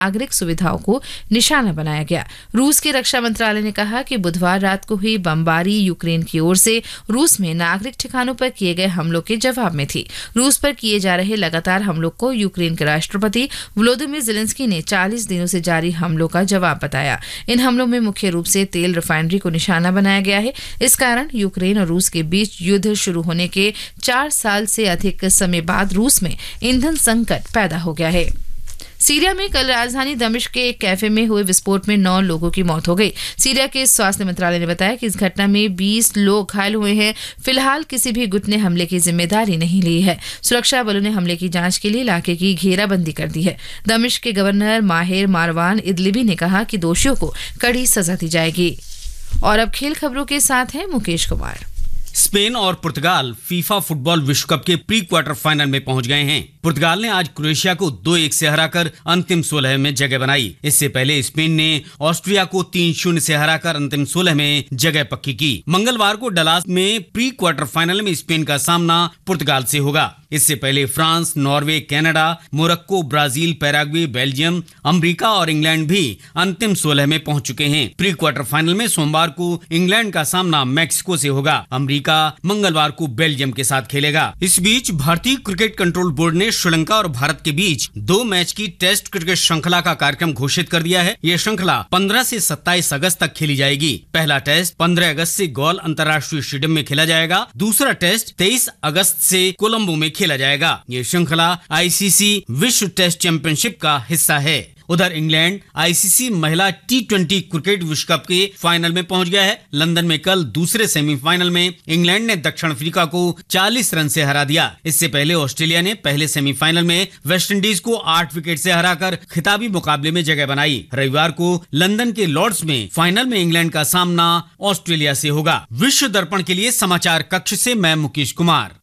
नागरिक सुविधाओं को निशाना बनाया गया। रूस के रक्षा मंत्रालय ने कहा कि बुधवार रात को हुई बमबारी यूक्रेन की ओर से रूस में नागरिक ठिकानों पर किए गए हमलों के जवाब में थी। रूस पर किए जा रहे लगातार हमलों को यूक्रेन के राष्ट्रपति वोलोदिमीर ज़ेलेंस्की ने 40 दिनों से जारी हमलों का जवाब बताया। इन हमलों में मुख्य रूप से तेल रिफाइनरी को निशाना बनाया गया है। इस कारण यूक्रेन और रूस के बीच युद्ध शुरू होने के 4 साल से अधिक समय बाद रूस में ईंधन संकट पैदा हो गया है। सीरिया में कल राजधानी दमिश्क के एक कैफे में हुए विस्फोट में 9 लोगों की मौत हो गई। सीरिया के स्वास्थ्य मंत्रालय ने बताया कि इस घटना में 20 लोग घायल हुए हैं। फिलहाल किसी भी गुट ने हमले की जिम्मेदारी नहीं ली है। सुरक्षा बलों ने हमले की जांच के लिए इलाके की घेराबंदी कर दी है। दमिश्क के गवर्नर माहिर मारवान इदलिबी ने कहा कि दोषियों को कड़ी सजा दी जाएगी। और अब खेल खबरों के साथ हैं मुकेश कुमार। स्पेन और पुर्तगाल फीफा फुटबॉल विश्व कप के प्री क्वार्टर फाइनल में पहुंच गए हैं। पुर्तगाल ने आज क्रोएशिया को 2-1 से हराकर अंतिम 16 में जगह बनाई। इससे पहले स्पेन ने ऑस्ट्रिया को 3-0 से हराकर अंतिम 16 में जगह पक्की की। मंगलवार को डलास में प्री क्वार्टर फाइनल में स्पेन का सामना पुर्तगाल से होगा। इससे पहले France, Norway, Canada, Morocco, Brazil, Paraguay, Belgium, America और इंग्लैंड भी अंतिम 16 में पहुंच चुके हैं। प्री क्वार्टर फाइनल में सोमवार को इंग्लैंड का सामना मैक्सिको से होगा। अमेरिका मंगलवार को बेल्जियम के साथ खेलेगा। इस बीच भारतीय क्रिकेट कंट्रोल बोर्ड ने श्रीलंका और भारत के बीच 2 मैच की टेस्ट क्रिकेट श्रृंखला का कार्यक्रम घोषित कर दिया है। ये श्रृंखला 15 से 27 अगस्त तक खेली जाएगी। पहला टेस्ट 15 अगस्त से गौल अंतर्राष्ट्रीय स्टेडियम में खेला जाएगा। दूसरा टेस्ट 23 अगस्त से कोलंबो में खेला जाएगा। ये श्रृंखला आईसीसी विश्व टेस्ट चैंपियनशिप का हिस्सा है। उधर इंग्लैंड आईसीसी महिला T20 क्रिकेट विश्व कप के फाइनल में पहुंच गया है। लंदन में कल दूसरे सेमीफाइनल में इंग्लैंड ने दक्षिण अफ्रीका को 40 रन से हरा दिया। इससे पहले ऑस्ट्रेलिया ने पहले सेमीफाइनल में वेस्टइंडीज को 8 विकेट से हराकर खिताबी मुकाबले में जगह बनाई। रविवार को लंदन के लॉर्ड्स में फाइनल में इंग्लैंड का सामना ऑस्ट्रेलिया से होगा। विश्व दर्पण के लिए समाचार कक्ष से मैं मुकेश कुमार।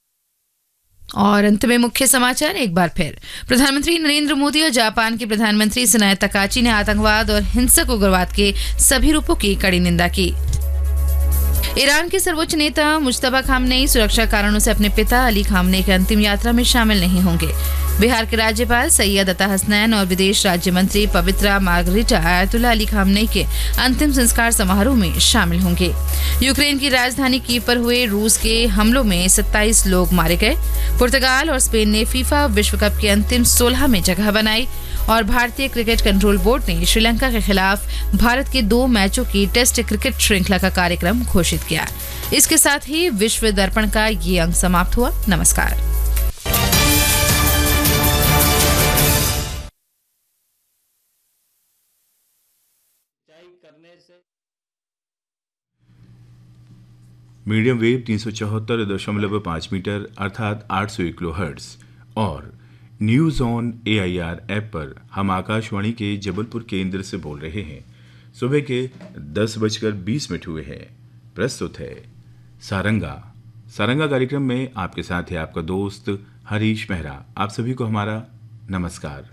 और अंत में मुख्य समाचार एक बार फिर। प्रधानमंत्री नरेंद्र मोदी और जापान के प्रधानमंत्री सनाए तकाची ने आतंकवाद और हिंसक उग्रवाद के सभी रूपों की कड़ी निंदा की। ईरान के सर्वोच्च नेता मुज्तबा खामनेई सुरक्षा कारणों से अपने पिता अली खामनेई की अंतिम यात्रा में शामिल नहीं होंगे। बिहार के राज्यपाल सैयद अता हसनैन और विदेश राज्य मंत्री पवित्रा मार्गरिटा आयतुल्ला अली खामनेई के अंतिम संस्कार समारोह में शामिल होंगे। यूक्रेन की राजधानी कीव पर हुए रूस के हमलों में 27 लोग मारे गए। पुर्तगाल और स्पेन ने फीफा विश्व कप के अंतिम 16 में जगह बनाई। और भारतीय क्रिकेट कंट्रोल बोर्ड ने श्रीलंका के खिलाफ भारत के 2 मैचों की टेस्ट क्रिकेट श्रृंखला का कार्यक्रम घोषित किया। इसके साथ ही विश्व दर्पण का ये अंक समाप्त हुआ। नमस्कार। मीडियम वेव 374.5 मीटर अर्थात 801 किलोहर्ट्ज और न्यूज ऑन AIR ऐप पर हम आकाशवाणी के जबलपुर केंद्र से बोल रहे हैं। सुबह के 10:20 हुए हैं। प्रस्तुत है सारंगा। सारंगा कार्यक्रम में आपके साथ है आपका दोस्त हरीश मेहरा। आप सभी को हमारा नमस्कार।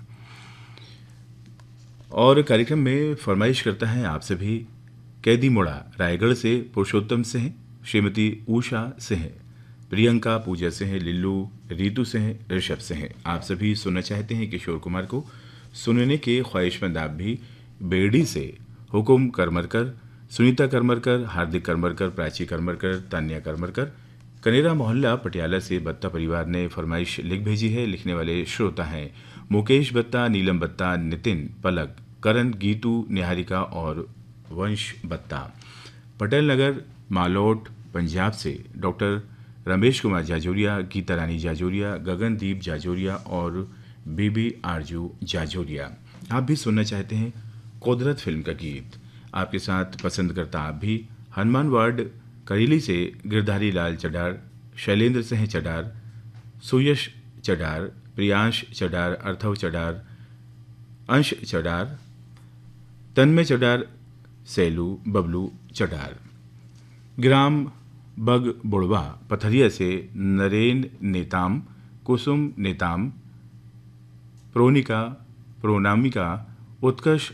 और कार्यक्रम में फरमाइश करता है आप सभी कैदी मुड़ा रायगढ़ से पुरुषोत्तम सिंह, श्रीमती उषा सिंह, प्रियंका, पूजा सिंह, लिल्लू, रीतू सिंह, ऋषभ सिंह। आप सभी सुनना चाहते हैं किशोर कुमार को। सुनने के ख्वाहिशमंद आप भी बेड़ी से हुकुम करमरकर, सुनीता करमरकर, हार्दिक करमरकर, प्राची करमरकर, तान्या करमरकर, कनेरा मोहल्ला पटियाला से बत्ता परिवार ने फरमाइश लिख भेजी है। लिखने वाले श्रोता हैं मुकेश बत्ता, नीलम बत्ता, नितिन, पलक, करण, गीतू, निहारिका और वंश बत्ता। पटेल नगर मालोट पंजाब से डॉक्टर रमेश कुमार जाजोरिया, गीता रानी जाजोरिया, गगनदीप जाजोरिया और बीबी आरजू जाजोरिया। आप भी सुनना चाहते हैं कुदरत फिल्म का गीत। आपके साथ पसंद करता आप भी हनुमान वार्ड करेली से गिरधारी लाल चडार, शैलेंद्र सिंह चडार, सुयश चडार, प्रियांश चडार, अर्थव चडार, अंश चडार, तन्मय चडार, सैलू, बबलू चडार। ग्राम बग बुड़वा पथरिया से नरेन नेताम, कुसुम नेताम, प्रोनिका, प्रोनामिका, उत्कर्ष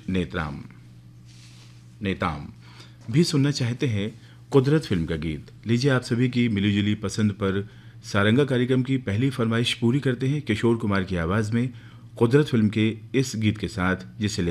नेताम भी सुनना चाहते हैं कुदरत फिल्म का गीत। लीजिए आप सभी की मिलीजुली पसंद पर सारंगा कार्यक्रम की पहली फरमाइश पूरी करते हैं किशोर कुमार की आवाज़ में कुदरत फिल्म के इस गीत के साथ जिसे